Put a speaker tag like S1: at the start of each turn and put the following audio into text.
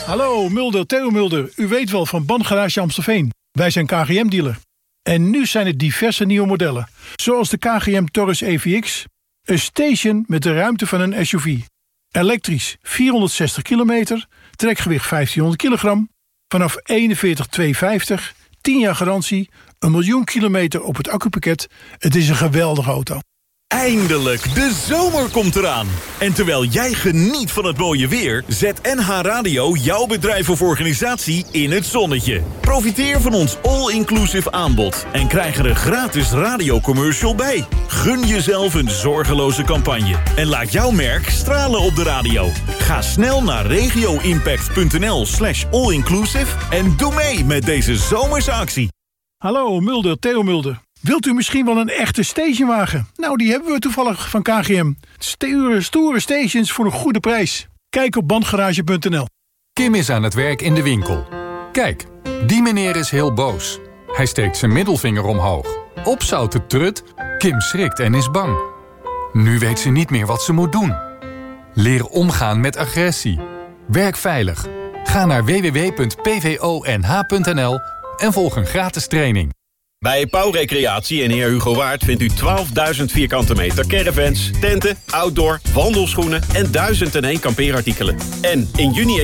S1: Hallo, Mulder, Theo Mulder. U weet wel van Bandgarage Amstelveen. Wij zijn KGM-dealer. En nu zijn er diverse nieuwe modellen. Zoals de KGM Taurus EVX. Een station met de ruimte van een SUV. Elektrisch, 460 kilometer. Trekgewicht 1500 kilogram. Vanaf 41.250. 10 jaar garantie. 1 miljoen kilometer op het accupakket. Het is een geweldige auto.
S2: Eindelijk, de zomer komt eraan. En terwijl jij geniet van het mooie weer, zet NH Radio jouw bedrijf of organisatie in het zonnetje. Profiteer van ons all-inclusive aanbod en krijg er een gratis radiocommercial bij. Gun jezelf een zorgeloze campagne en laat jouw merk stralen op de radio. Ga snel naar regioimpact.nl/allinclusive en doe mee met deze zomerse actie.
S1: Hallo, Mulder, Theo Mulder. Wilt u misschien wel een echte stationwagen? Nou, die hebben we toevallig van KGM. Stoere stations voor een goede prijs. Kijk op bandgarage.nl.
S3: Kim is aan het werk in de winkel. Kijk, die meneer is heel boos. Hij steekt zijn middelvinger omhoog. Opzouten trut, Kim schrikt en is bang. Nu weet ze niet meer wat ze moet doen. Leer omgaan met agressie. Werk veilig. Ga naar www.pvonh.nl en volg een gratis training.
S4: Bij Pauw Recreatie en heer Hugo Waard vindt u 12.000 vierkante meter caravans, tenten, outdoor, wandelschoenen en 1001 kampeerartikelen. En in juni